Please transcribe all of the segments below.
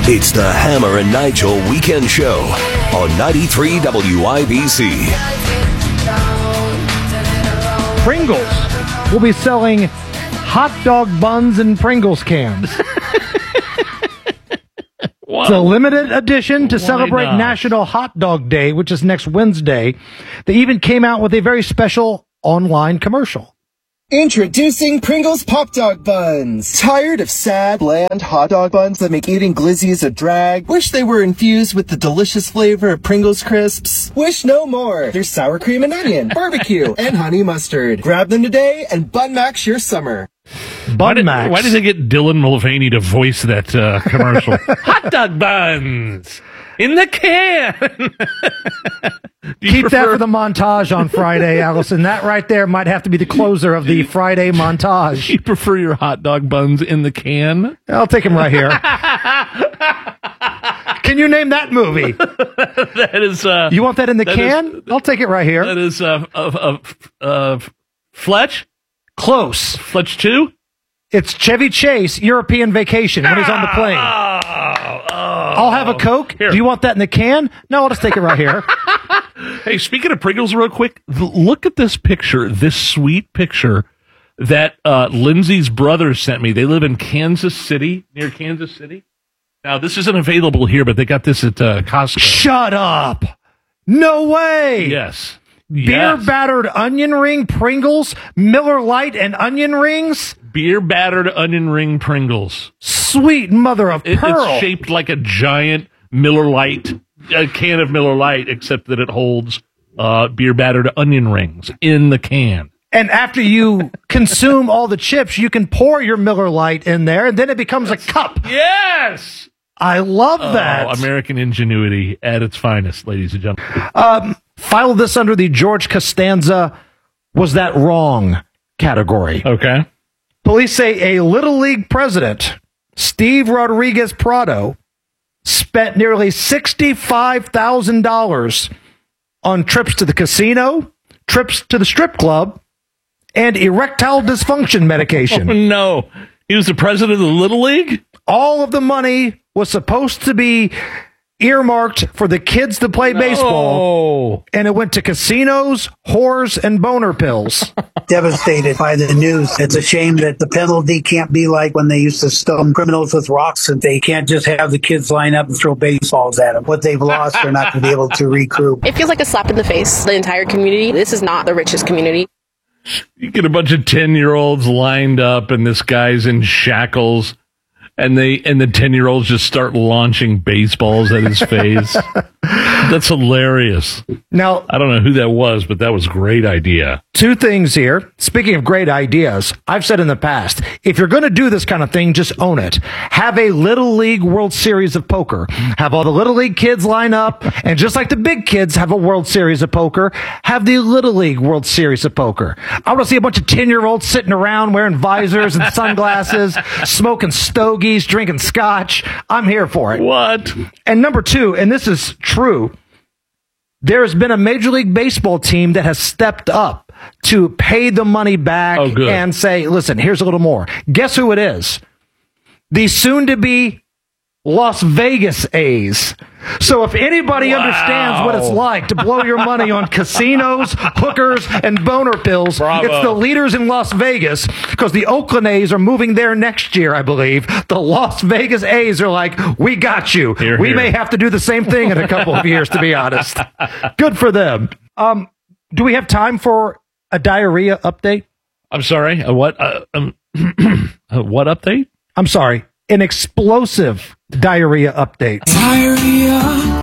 It's the Hammer and Nigel Weekend Show on 93 WIBC. Pringles will be selling hot dog buns in Pringles cans. It's a limited edition to celebrate National Hot Dog Day, which is next Wednesday. They even came out with a very special online commercial. Introducing Pringles Pop Dog Buns. Tired of sad, bland hot dog buns that make eating glizzies a drag? Wish they were infused with the delicious flavor of Pringles crisps? Wish no more. There's sour cream and onion, barbecue, and honey mustard. Grab them today and Bun Max your summer. Bun Max. Why did they get Dylan Mulvaney to voice that commercial? Hot dog buns in the can. Keep that for the montage on Friday, Allison. That right there might have to be the closer of the Friday montage. You prefer your hot dog buns in the can? I'll take them right here. Can you name that movie? That is. You want that in the can? I'll take it right here. That is Fletch. Close. Fletch 2? It's Chevy Chase, European Vacation, when he's on the plane. I'll have a Coke. Here. Do you want that in the can? No, I'll just take it right here. Hey, speaking of Pringles real quick, look at this picture, this sweet picture that Lindsay's brother sent me. They live in Kansas City, near Kansas City. Now, this isn't available here, but they got this at Costco. Shut up. No way. Yes. Beer-battered onion ring Pringles, Miller Lite and onion rings? Beer-battered onion ring Pringles. Sweet mother of pearl. It's shaped like a giant Miller Lite, a can of Miller Lite, except that it holds beer-battered onion rings in the can. And after you consume all the chips, you can pour your Miller Lite in there, and then it becomes a cup. Yes! I love that. American ingenuity at its finest, ladies and gentlemen. File this under the George Costanza, was that wrong category. Okay. Police say a Little League president, Steve Rodriguez Prado, spent nearly $65,000 on trips to the casino, trips to the strip club, and erectile dysfunction medication. Oh, no. He was the president of the Little League? All of the money was supposed to be earmarked for the kids to play baseball, and it went to casinos, whores, and boner pills. Devastated by the news. It's a shame that the penalty can't be like when they used to stone criminals with rocks, and they can't just have the kids line up and throw baseballs at them. What they've lost, they're not going to be able to recoup. It feels like a slap in the face. The entire community. This is not the richest community. You get a bunch of 10-year-olds lined up, and this guy's in shackles. And the 10-year-olds just start launching baseballs at his face. That's hilarious. Now, I don't know who that was, but that was a great idea. Two things here. Speaking of great ideas, I've said in the past, if you're going to do this kind of thing, just own it. Have a Little League World Series of Poker. Have all the Little League kids line up, and just like the big kids have a World Series of Poker, have the Little League World Series of Poker. I want to see a bunch of 10-year-olds sitting around wearing visors and sunglasses, smoking stogies, drinking scotch. I'm here for it. What? And number two, and this is true, there has been a Major League Baseball team that has stepped up to pay the money back and say, listen, here's a little more. Guess who it is? The soon-to-be Las Vegas A's. So if anybody understands what it's like to blow your money on casinos, hookers, and boner pills, it's the leaders in Las Vegas, because the Oakland A's are moving there next year, I believe. The Las Vegas A's are like, we got you. We may have to do the same thing in a couple of years, to be honest. Good for them. Do we have time for a diarrhea update? I'm sorry, what? What update? I'm sorry, an explosive diarrhea update. Diarrhea.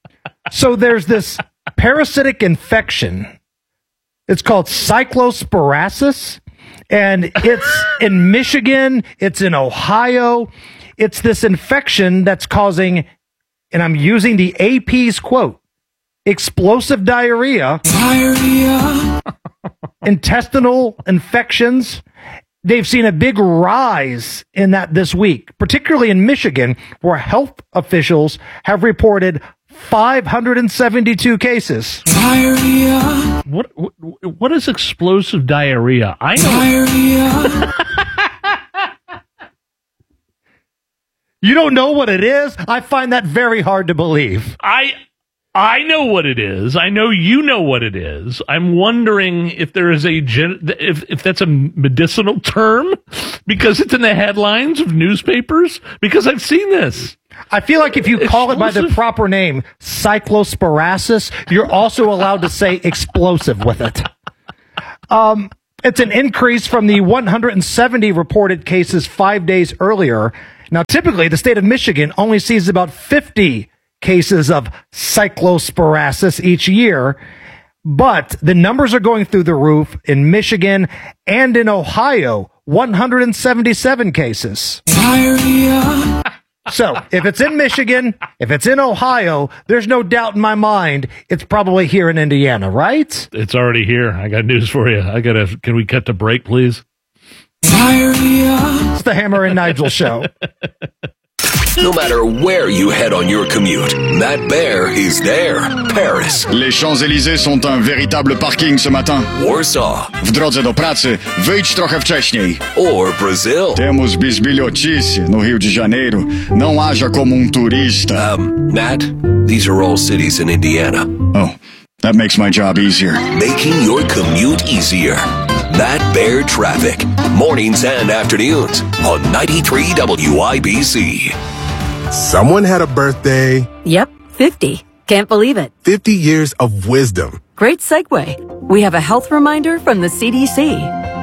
So there's this parasitic infection. It's called cyclosporasis, and it's in Michigan. It's in Ohio. It's this infection that's causing, and I'm using the AP's quote, explosive diarrhea, intestinal infections. They've seen a big rise in that this week, particularly in Michigan, where health officials have reported 572 cases. Diarrhea. What is explosive diarrhea? I know. Diarrhea. You don't know what it is? I find that very hard to believe. I know what it is. I know you know what it is. I'm wondering if there is if that's a medicinal term because it's in the headlines of newspapers, because I've seen this. I feel like if you call it by the proper name, cyclosporiasis, you're also allowed to say explosive with it. It's an increase from the 170 reported cases 5 days earlier. Now, typically, the state of Michigan only sees about 50 cases of cyclosporiasis each year, but the numbers are going through the roof in Michigan and in Ohio, 177 cases. So if it's in Michigan, if it's in Ohio, there's no doubt in my mind it's probably here in Indiana, right? It's already here. I got news for you. Can we cut to break, please? It's the Hammer and Nigel show. No matter where you head on your commute, Matt Bear is there. Paris. Les Champs-Élysées sont un véritable parking ce matin. Warsaw. W drodze do pracy, wyjdź trochę wcześniej. Or Brazil. Temos bisbilhotice no Rio de Janeiro. Não haja como turista. Matt, these are all cities in Indiana. Oh, that makes my job easier. Making your commute easier. Matt Bear Traffic. Mornings and afternoons on 93 WIBC. Someone had a birthday. Yep, 50. Can't believe it. 50 years of wisdom. Great segue. We have a health reminder from the CDC.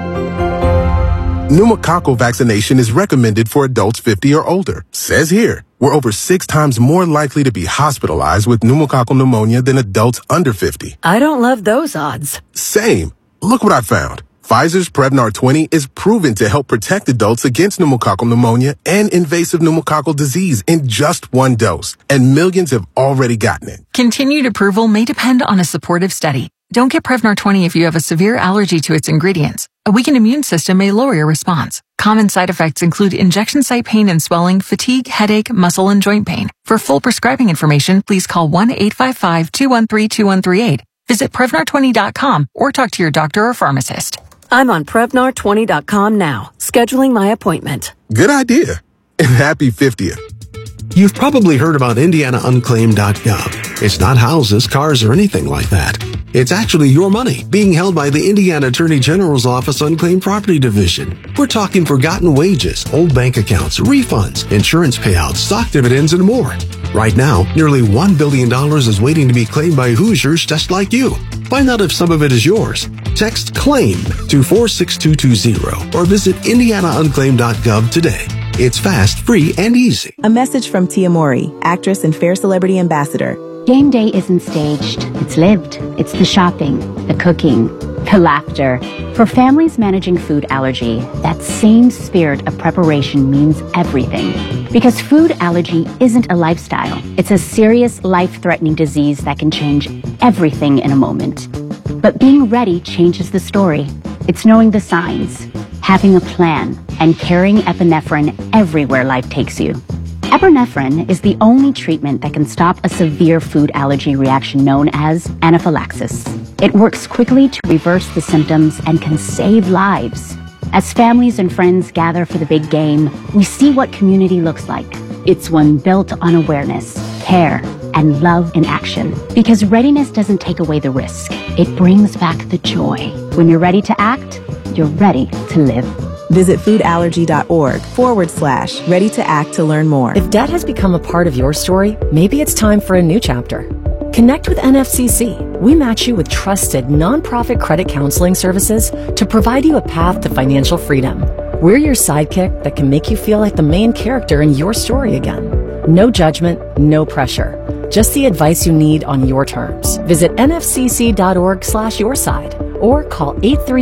Pneumococcal vaccination is recommended for adults 50 or older. Says here, we're over 6 times more likely to be hospitalized with pneumococcal pneumonia than adults under 50. I don't love those odds. Same. Look what I found. Pfizer's Prevnar 20 is proven to help protect adults against pneumococcal pneumonia and invasive pneumococcal disease in just 1 dose, and millions have already gotten it. Continued approval may depend on a supportive study. Don't get Prevnar 20 if you have a severe allergy to its ingredients. A weakened immune system may lower your response. Common side effects include injection site pain and swelling, fatigue, headache, muscle, and joint pain. For full prescribing information, please call 1-855-213-2138. Visit Prevnar20.com or talk to your doctor or pharmacist. I'm on Prevnar20.com now, scheduling my appointment. Good idea. And happy 50th. You've probably heard about IndianaUnclaimed.gov. It's not houses, cars, or anything like that. It's actually your money being held by the Indiana Attorney General's Office Unclaimed Property Division. We're talking forgotten wages, old bank accounts, refunds, insurance payouts, stock dividends, and more. Right now, nearly $1 billion is waiting to be claimed by Hoosiers just like you. Find out if some of it is yours. Text CLAIM to 46220 or visit IndianaUnclaimed.gov today. It's fast, free, and easy. A message from Tia Mori, actress and Fair Celebrity Ambassador. Game day isn't staged. It's lived. It's the shopping, the cooking, the laughter. For families managing food allergy, that same spirit of preparation means everything. Because food allergy isn't a lifestyle. It's a serious, life-threatening disease that can change everything in a moment. But being ready changes the story. It's knowing the signs, having a plan, and carrying epinephrine everywhere life takes you. Epinephrine is the only treatment that can stop a severe food allergy reaction known as anaphylaxis. It works quickly to reverse the symptoms and can save lives. As families and friends gather for the big game, we see what community looks like. It's one built on awareness, care, and love in action. Because readiness doesn't take away the risk. It brings back the joy. When you're ready to act, you're ready to live. Visit foodallergy.org/ready to act to learn more. If debt has become a part of your story, maybe it's time for a new chapter. Connect with NFCC. We match you with trusted nonprofit credit counseling services to provide you a path to financial freedom. We're your sidekick that can make you feel like the main character in your story again. No judgment, no pressure. Just the advice you need on your terms. Visit nfcc.org/yourside or call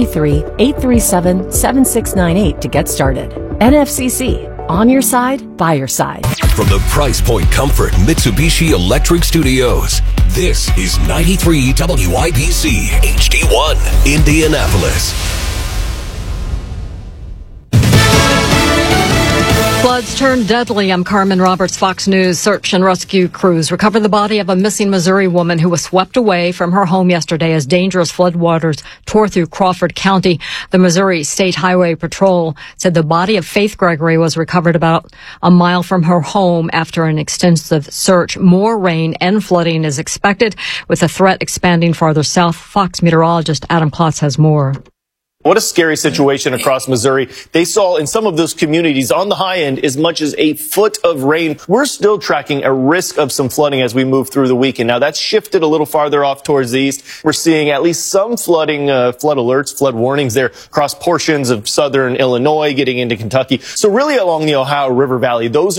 833-837-7698 to get started. NFCC, on your side, by your side. From the Price Point Comfort Mitsubishi Electric Studios, this is 93 WIBC HD1, Indianapolis. Floods turn deadly. I'm Carmen Roberts, Fox News. Search and rescue crews recovered the body of a missing Missouri woman who was swept away from her home yesterday as dangerous floodwaters tore through Crawford County. The Missouri State Highway Patrol said the body of Faith Gregory was recovered about a mile from her home after an extensive search. More rain and flooding is expected, with the threat expanding farther south. Fox meteorologist Adam Klotz has more. What a scary situation across Missouri. They saw in some of those communities on the high end as much as a foot of rain. We're still tracking a risk of some flooding as we move through the weekend. Now that's shifted a little farther off towards the east. We're seeing at least some flooding, flood alerts, flood warnings there across portions of southern Illinois, getting into Kentucky. So really along the Ohio River Valley, those